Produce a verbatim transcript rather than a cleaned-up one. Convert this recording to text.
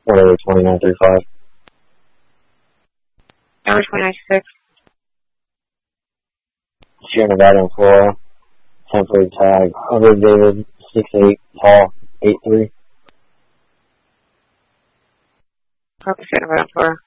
Or twenty-nine thirty-five. Number twenty-nine six. Sierra Nevada and Flora. Temporary tag. Other David, six eight, Paul, eight three. Copy, Sierra Nevada and Flora.